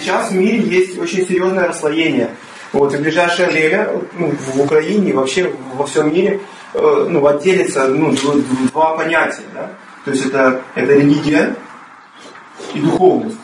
сейчас в мире есть очень серьезное расслоение. Вот, и в ближайшее время в Украине и вообще во всем мире отделится два понятия. Да? То есть это религия и духовность.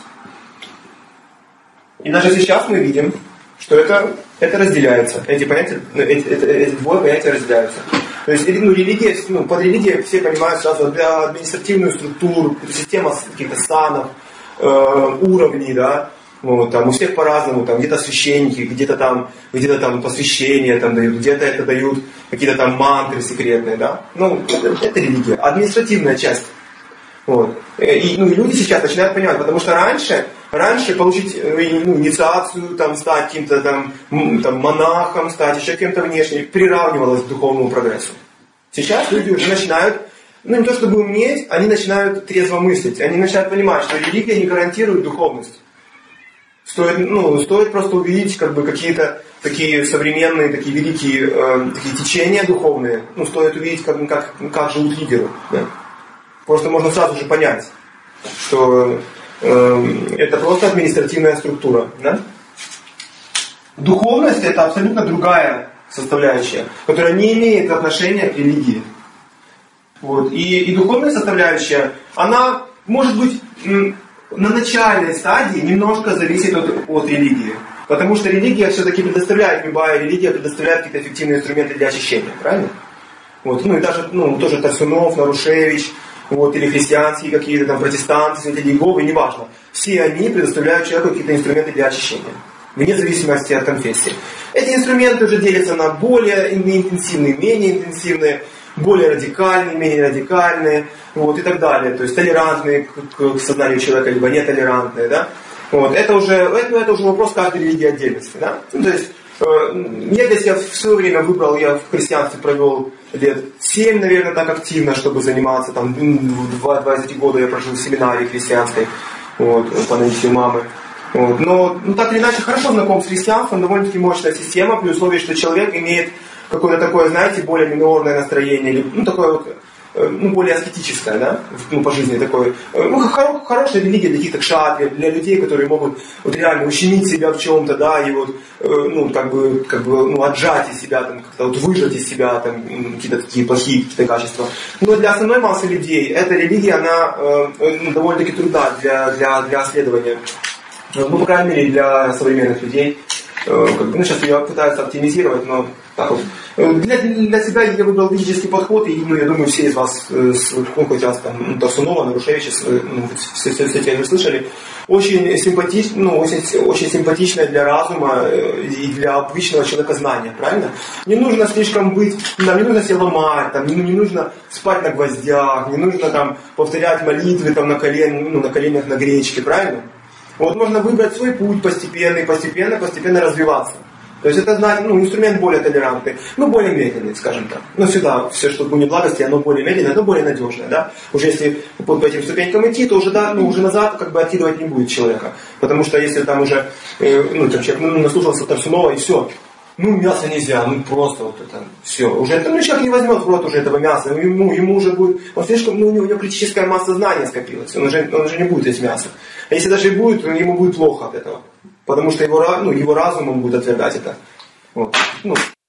И даже сейчас мы видим, что это разделяется. Эти двое понятия разделяются. То есть религия, под религией все понимают сразу для административную структуру, система каких-то санов, уровней, да. Вот, там у всех по-разному, там где-то священники, где-то там посвящения там дают, где-то это дают какие-то там мантры секретные, да. Это религия, административная часть. Вот. И люди сейчас начинают понимать, потому что раньше получить инициацию, там, стать каким-то там монахом, стать еще кем-то внешним, приравнивалось к духовному прогрессу. Сейчас люди уже начинают, не то чтобы уметь, они начинают трезво мыслить, они начинают понимать, что религия не гарантирует духовность. Стоит просто увидеть какие-то такие современные, такие великие такие течения духовные, стоит увидеть, как живут лидеры. Да? Просто можно сразу же понять, что это просто административная структура. Да? Духовность это абсолютно другая составляющая, которая не имеет отношения к религии. Вот. И духовная составляющая, она может быть на начальной стадии немножко зависит от религии. Потому что религия все-таки предоставляет, любая религия предоставляет какие-то эффективные инструменты для очищения. Правильно? Вот. И даже тоже Тарсунов, Нарушевич, или христианские какие-то там протестанты, святые Иеговы, неважно. Все они предоставляют человеку какие-то инструменты для очищения. Вне зависимости от конфессии. Эти инструменты уже делятся на более интенсивные, менее интенсивные, более радикальные, менее радикальные, и так далее. То есть толерантные к сознанию человека, либо нетолерантные. Да? Вот. Это уже вопрос каждой религии отдельности. Да? То есть, я для себя в свое время выбрал, я в христианстве провел лет 7, наверное, так активно, чтобы заниматься. Там, 2 из этих года я прожил в семинарии христианской, по наитию мамы. Вот. Но так или иначе хорошо знаком с христианством, довольно-таки мощная система, при условии, что человек имеет какое-то такое, знаете, более минорное настроение, или такое более аскетическое, да, по жизни такое. Хорошая религия для каких-то кшатриев, для людей, которые могут реально ущемить себя в чем-то, да, и отжать из себя, как-то выжать из себя какие-то такие плохие какие-то качества. Но для основной массы людей эта религия, она довольно-таки трудна для исследования. По крайней мере, для современных людей. Сейчас я пытаюсь оптимизировать, но так вот. Для себя я выбрал ведический подход, и я думаю, все из вас, хоть раз там Тарсунова, Нарушевича, все это слышали, очень симпатичное для разума и для обычного человека знания, правильно? Не нужно слишком быть, не нужно себя ломать, не нужно спать на гвоздях, не нужно повторять молитвы на коленях на гречке, правильно? Вот можно выбрать свой путь постепенно развиваться. То есть это инструмент более толерантный, более медленный, скажем так. Всегда все, что будет благости, оно более медленное, но более надежное. Да? Уже если по этим ступенькам идти, то уже, уже назад откидывать не будет человека. Потому что если там уже человек наслушался Тарсунова и все. Мясо нельзя, просто это все. Уже человек не возьмет в рот уже этого мяса. Ему уже будет, он слишком, у него критическая масса знания скопилась. Он уже не будет есть мясо. А если даже и будет, то ему будет плохо от этого. Потому что его разумом будет отвергать это.